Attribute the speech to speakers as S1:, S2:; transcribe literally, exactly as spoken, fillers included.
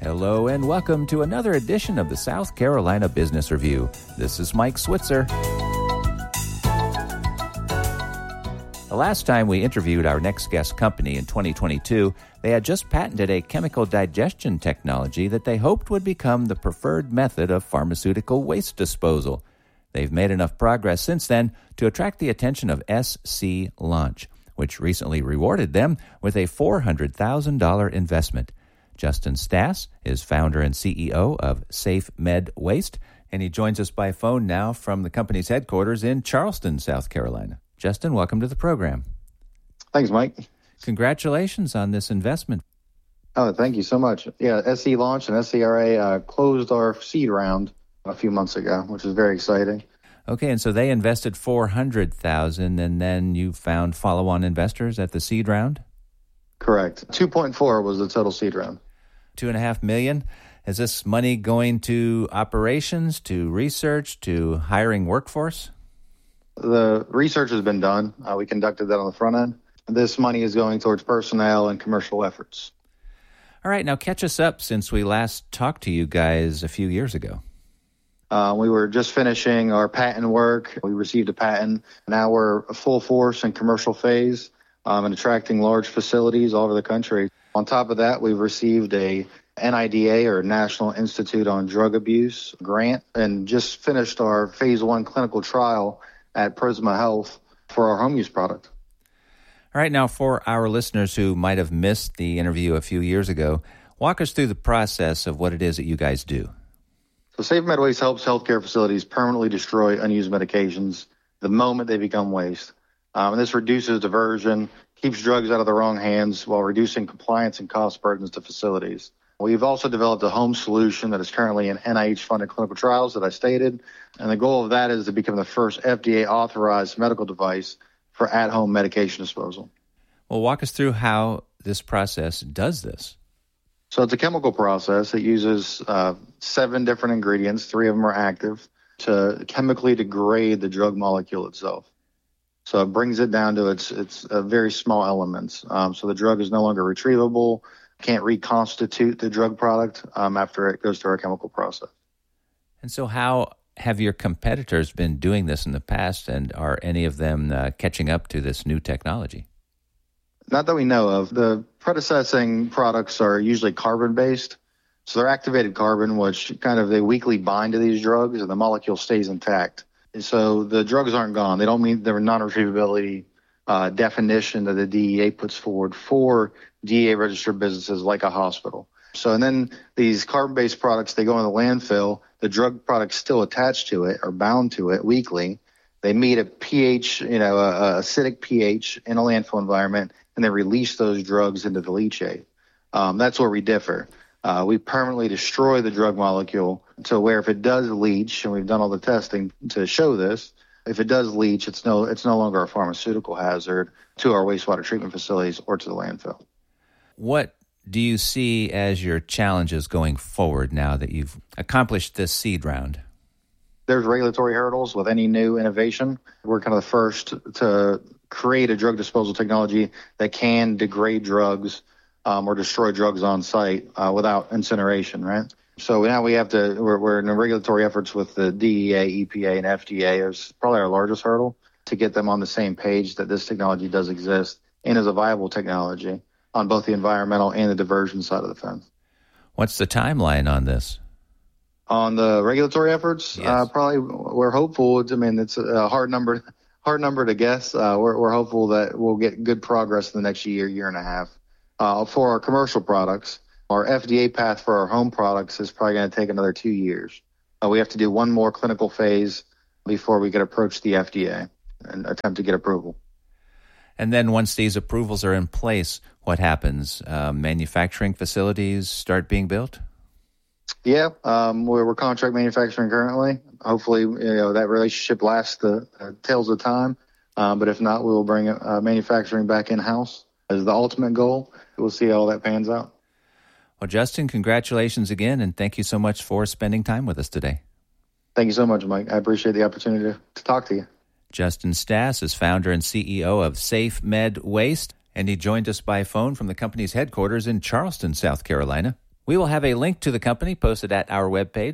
S1: Hello and welcome to another edition of the South Carolina Business Review. This is Mike Switzer. The last time we interviewed our next guest company in twenty twenty-two, they had just patented a chemical digestion technology that they hoped would become the preferred method of pharmaceutical waste disposal. They've made enough progress since then to attract the attention of S C Launch, which recently rewarded them with a four hundred thousand dollars investment. Justin Stass is founder and C E O of Safe Med Waste, and he joins us by phone now from the company's headquarters in Charleston, South Carolina. Justin, welcome to the program.
S2: Thanks, Mike.
S1: Congratulations on this investment.
S2: Oh, thank you so much. Yeah, S C Launch and S C R A uh, closed our seed round a few months ago, which is very exciting.
S1: Okay, and so they invested four hundred thousand dollars, and then you found follow-on investors at the seed round?
S2: Correct. two point four was the total seed round.
S1: Two and a half million. Is this money going to operations, to research, to hiring workforce?
S2: The research has been done. Uh, we conducted that on the front end. This money is going towards personnel and commercial efforts.
S1: All right, now catch us up since we last talked to you guys a few years ago.
S2: Uh, we were just finishing our patent work. We received a patent. Now we're full force in commercial phase um, and attracting large facilities all over the country. On top of that, we've received a N I D A, or National Institute on Drug Abuse, grant, and just finished our phase one clinical trial at Prisma Health for our home use product.
S1: All right, now for our listeners who might have missed the interview a few years ago, walk us through the process of what it is that you guys do.
S2: So Safe Med Waste helps healthcare facilities permanently destroy unused medications the moment they become waste. Um, and this reduces diversion, keeps drugs out of the wrong hands while reducing compliance and cost burdens to facilities. We've also developed a home solution that is currently in N I H-funded clinical trials that I stated, and the goal of that is to become the first F D A-authorized medical device for at-home medication disposal.
S1: Well, walk us through how this process does this.
S2: So it's a chemical process that uses uh, seven different ingredients, three of them are active, to chemically degrade the drug molecule itself. So it brings it down to its its uh, very small elements. Um, so the drug is no longer retrievable, can't reconstitute the drug product um, after it goes through our chemical process.
S1: And so how have your competitors been doing this in the past, and are any of them uh, catching up to this new technology?
S2: Not that we know of. The predecessing products are usually carbon-based. So they're activated carbon, which kind of they weakly bind to these drugs, and the molecule stays intact. So the drugs aren't gone. They don't meet the non-retrievability uh, definition that the D E A puts forward for D E A-registered businesses like a hospital. So, and then these carbon-based products, they go in the landfill. The drug product's still attached to it or bound to it weakly. They meet a pH, you know, a, a acidic pH in a landfill environment, and they release those drugs into the leachate. Um, that's where we differ. Uh, we permanently destroy the drug molecule to where if it does leach, and we've done all the testing to show this, if it does leach, it's no it's no longer a pharmaceutical hazard to our wastewater treatment facilities or to the landfill.
S1: What do you see as your challenges going forward now that you've accomplished this seed round?
S2: There's regulatory hurdles with any new innovation. We're kind of the first to create a drug disposal technology that can degrade drugs um, or destroy drugs on site uh, without incineration, right? So now we have to, we're, we're in regulatory efforts with the D E A, E P A, and F D A. It's probably our largest hurdle to get them on the same page that this technology does exist and is a viable technology on both the environmental and the diversion side of the fence.
S1: What's the timeline on this?
S2: On the regulatory efforts,
S1: yes.
S2: uh, probably we're hopeful. I mean, it's a hard number, hard number to guess. Uh, we're, we're hopeful that we'll get good progress in the next year, year and a half. Uh, for our commercial products, our F D A path for our home products is probably going to take another two years. Uh, we have to do one more clinical phase before we can approach the F D A and attempt to get approval.
S1: And then once these approvals are in place, what happens? Uh, manufacturing facilities start being built?
S2: Yeah, um, we're, we're contract manufacturing currently. Hopefully, you know, that relationship lasts the uh, tails of time. Um, but if not, we will bring uh, manufacturing back in-house as the ultimate goal. We'll see how that pans out.
S1: Well, Justin, congratulations again, and thank you so much for spending time with us today.
S2: Thank you so much, Mike. I appreciate the opportunity to, to talk to you.
S1: Justin Stass is founder and C E O of Safe Med Waste, and he joined us by phone from the company's headquarters in Charleston, South Carolina. We will have a link to the company posted at our webpage,